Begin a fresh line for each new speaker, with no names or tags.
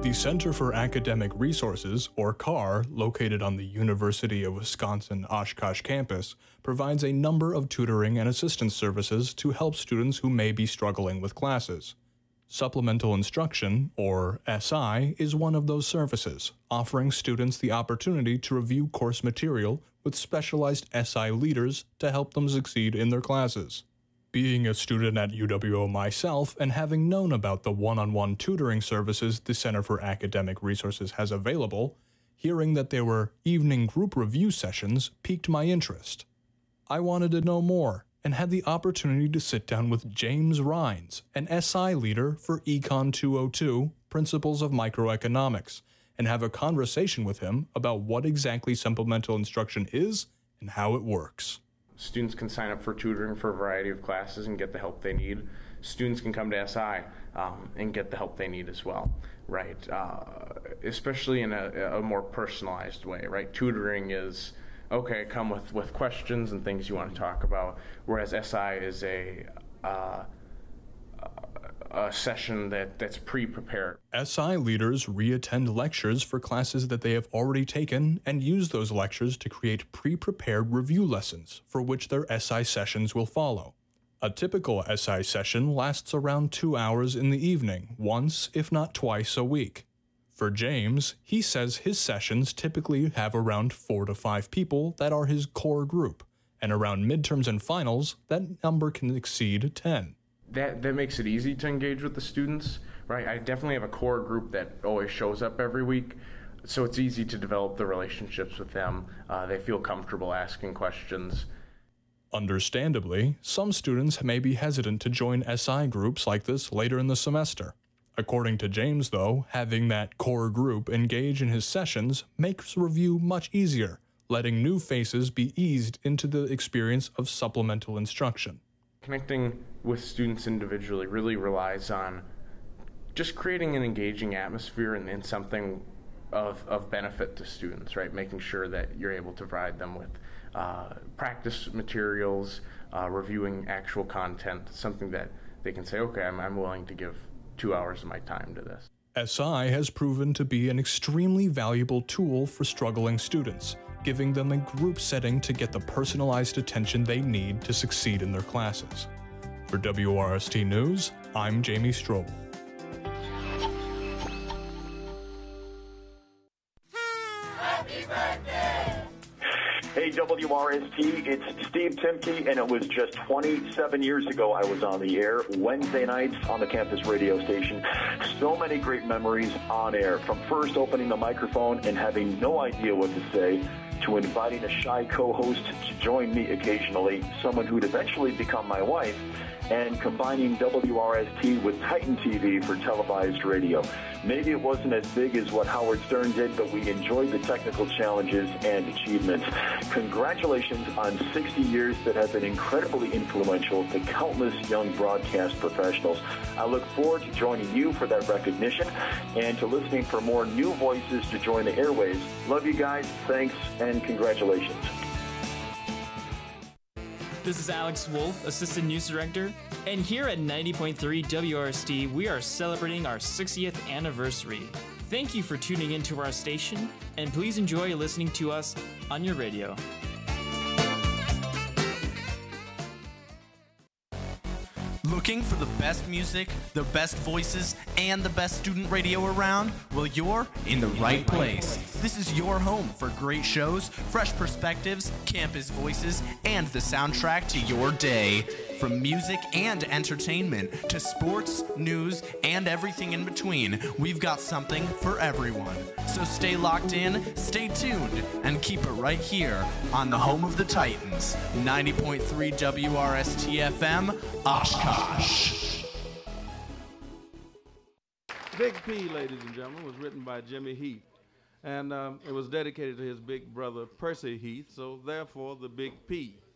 The Center for Academic Resources, or CAR, located on the University of Wisconsin-Oshkosh campus, provides a number of tutoring and assistance services to help students who may be struggling with classes. Supplemental Instruction, or SI, is one of those services, offering students the opportunity to review course material with specialized SI leaders to help them succeed in their classes. Being a student at UWO myself and having known about the one-on-one tutoring services the Center for Academic Resources has available, hearing that there were evening group review sessions piqued my interest. I wanted to know more and had the opportunity to sit down with James Rines, an SI leader for Econ 202, Principles of Microeconomics, and have a conversation with him about what exactly supplemental instruction is and how it works.
Students can sign up for tutoring for a variety of classes and get the help they need. Students can come to SI and get the help they need as well, right? Especially in a more personalized way, right? Tutoring is, okay, come with questions and things you want to talk about, whereas SI is a session that's pre-prepared.
SI leaders re-attend lectures for classes that they have already taken and use those lectures to create pre-prepared review lessons for which their SI sessions will follow. A typical SI session lasts around 2 hours in the evening, once, if not twice, a week. For James, he says his sessions typically have around 4 to 5 people that are his core group, and around midterms and finals, that number can exceed 10.
That makes it easy to engage with the students, right? I definitely have a core group that always shows up every week, so it's easy to develop the relationships with them. They feel comfortable asking questions.
Understandably, some students may be hesitant to join SI groups like this later in the semester. According to James, though, having that core group engage in his sessions makes review much easier, letting new faces be eased into the experience of supplemental instruction.
Connecting with students individually really relies on just creating an engaging atmosphere and something of benefit to students, right? Making sure that you're able to provide them with practice materials, reviewing actual content, something that they can say, okay, I'm willing to give 2 hours of my time to this.
SI has proven to be an extremely valuable tool for struggling students, giving them a group setting to get the personalized attention they need to succeed in their classes. For WRST News, I'm Jamie Strobel.
Happy birthday!
Hey, WRST, it's Steve Timke, and it was just 27 years ago I was on the air, Wednesday nights on the campus radio station. So many great memories on air, from first opening the microphone and having no idea what to say, to inviting a shy co-host to join me occasionally, someone who'd eventually become my wife, and combining WRST with Titan TV for televised radio. Maybe it wasn't as big as what Howard Stern did, but we enjoyed the technical challenges and achievements. Congratulations on 60 years that have been incredibly influential to countless young broadcast professionals. I look forward to joining you for that recognition and to listening for more new voices to join the airwaves. Love you guys, thanks, and congratulations.
This is Alex Wolf, Assistant News Director, and here at 90.3 WRST, we are celebrating our 60th anniversary. Thank you for tuning into our station, and please enjoy listening to us on your radio.
Looking for the best music, the best voices, and the best student radio around? Well, you're in the right place. This is your home for great shows, fresh perspectives, campus voices, and the soundtrack to your day. From music and entertainment to sports, news, and everything in between, we've got something for everyone. So stay locked in, stay tuned, and keep it right here on the home of the Titans, 90.3 WRST FM, Oshkosh.
Big P, ladies and gentlemen, was written by Jimmy Heath. And it was dedicated to his big brother, Percy Heath, so therefore the Big P.